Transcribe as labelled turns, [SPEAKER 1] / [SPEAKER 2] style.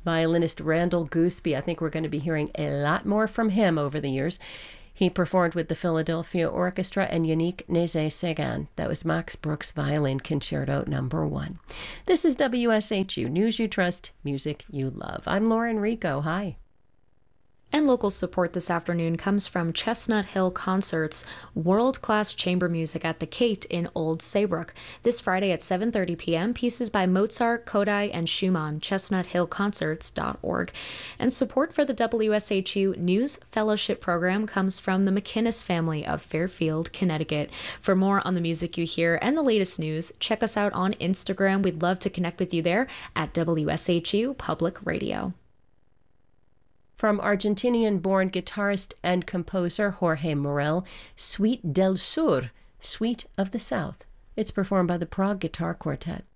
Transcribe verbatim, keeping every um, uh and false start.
[SPEAKER 1] Violinist Randall Gooseby, I think we're going to be hearing a lot more from him over the years. He performed with the Philadelphia Orchestra and Yannick Nézet-Séguin. That was Max Bruch's Violin Concerto number one. This is W S H U, News You Trust, Music You Love. I'm Lauren Rico. Hi.
[SPEAKER 2] And local support this afternoon comes from Chestnut Hill Concerts, world-class chamber music at the Kate in Old Saybrook. This Friday at seven thirty p.m., pieces by Mozart, Kodai, and Schumann, chestnut hill concerts dot org. And support for the W S H U News Fellowship Program comes from the McInnes family of Fairfield, Connecticut. For more on the music you hear and the latest news, check us out on Instagram. We'd love to connect with you there at W S H U Public Radio.
[SPEAKER 1] From Argentinian-born guitarist and composer Jorge Morel, Suite del Sur, Suite of the South. It's performed by the Prague Guitar Quartet.